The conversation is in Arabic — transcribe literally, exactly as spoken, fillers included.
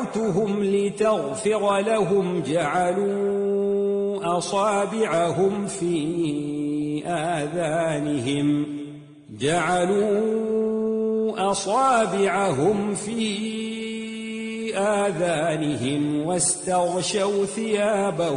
دعوتهم لتغفر لهم جعلوا أصابعهم في آذانهم جعلوا أصابعهم في آذانهم واستغشوا ثيابهم